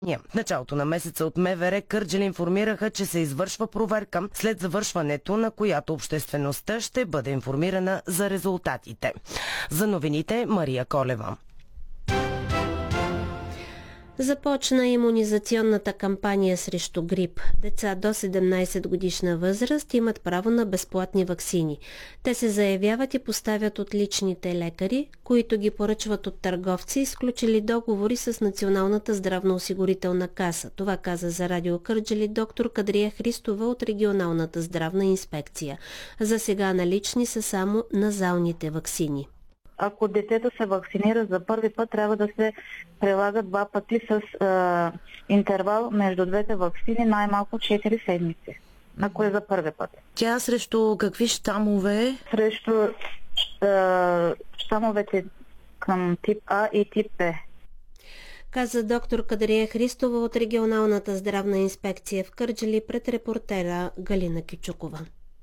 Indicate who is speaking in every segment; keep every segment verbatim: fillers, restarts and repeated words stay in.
Speaker 1: В началото на месеца от М В Р Кърджали информираха, че се извършва проверка, след завършването на която обществеността ще бъде информирана за резултатите. За новините Мария Колева.
Speaker 2: Започна имунизационната кампания срещу грип. Деца до седемнайсет годишна възраст имат право на безплатни ваксини. Те се заявяват и поставят от личните лекари, които ги поръчват от търговци, изключили договори с Националната здравноосигурителна каса. Това каза за Радио Кърджали доктор Кадрия Христова от Регионалната здравна инспекция. За сега налични са само назалните ваксини.
Speaker 3: Ако детето се вакцинира за първи път, трябва да се прилагат два пъти с е, интервал между двете ваксини най-малко четири седмици, ако е за първи път.
Speaker 1: Тя срещу какви щамове?
Speaker 3: Срещу е, щамовете към тип А и тип Б.
Speaker 2: Каза доктор Кадрия Христова от Регионалната здравна инспекция в Кърджали пред репортера Галина Кючукова.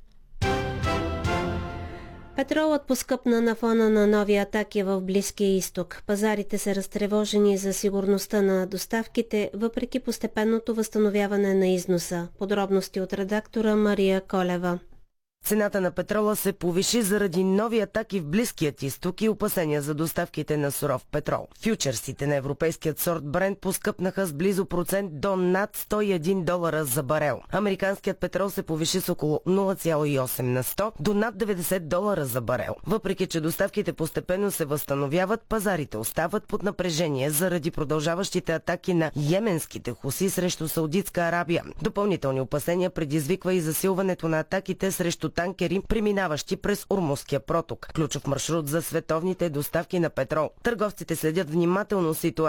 Speaker 2: Петролът поскъпна на фона на нови атаки в Близкия изток. Пазарите са разтревожени за сигурността на доставките, въпреки постепенното възстановяване на износа. Подробности от редактора Мария Колева.
Speaker 1: Цената на петрола се повиши заради нови атаки в Близкият изток и опасения за доставките на суров петрол. Фючерсите на европейският сорт Брент поскъпнаха с близо процент до над сто и един долара за барел. Американският петрол се повиши с около нула цяло и осем на сто до над деветдесет долара за барел. Въпреки че доставките постепенно се възстановяват, пазарите остават под напрежение заради продължаващите атаки на йеменските хуси срещу Саудитска Арабия. Допълнителни опасения предизвиква и засилването на атаките срещу танкери, преминаващи през Ормузския проток, ключов маршрут за световните доставки на петрол. Търговците следят внимателно ситуацията